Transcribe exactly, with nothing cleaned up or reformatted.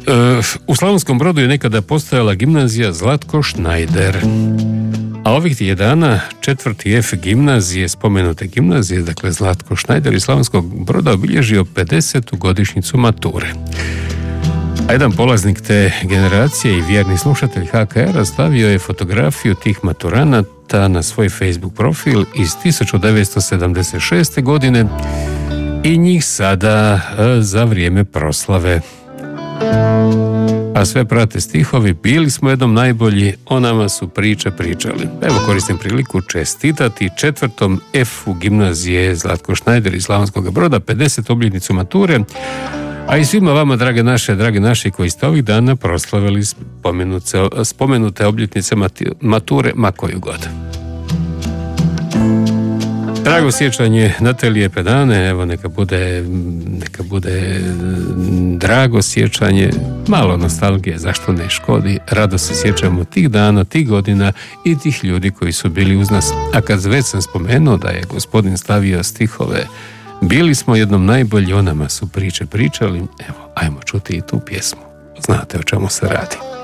U Slavonskom Brodu je nekada postojala gimnazija Zlatko Šnajder. A ovih je dana četvrti F gimnazije, spomenute gimnazije, dakle Zlatko Šnajder iz Slavonskog Broda obilježio pedesetu godišnjicu mature. A jedan polaznik te generacije i vjerni slušatelj H K R-a stavio je fotografiju tih maturanata na svoj Facebook profil iz tisuću devetsto sedamdeset šeste. godine i njih sada za vrijeme proslave. A sve prate stihovi: bili smo jednom najbolji, o nama su priče pričali. Evo, koristim priliku čestitati četvrtom F-u gimnazije Zlatko Šnajder iz Slavonskog Broda pedesetu obljetnicu mature, a i svima vama, drage naše, drage naši, koji ste ovih dana proslavili spomenute, spomenute obljetnice mature, ma koju god. Drago sjećanje na te lijepe dane, evo neka bude, neka bude drago sjećanje, malo nostalgije, zašto ne škodi, rado se sjećamo tih dana, tih godina i tih ljudi koji su bili uz nas. A kad već sam spomenuo da je gospodin stavio stihove, bili smo jednom najbolji, o nama su priče pričali, evo, ajmo čuti i tu pjesmu, znate o čemu se radi.